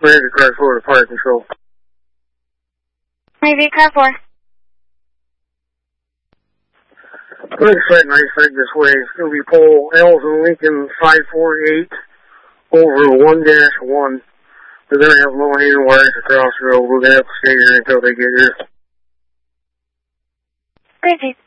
Ranger car 4 to fire control. Navy car 4. Left side and right side this way. It's going to be pole Elton Lincoln 548 over 1-1. They're going to have low-hanging wires across the road. We're going to have to stay here until they get here. Crazy.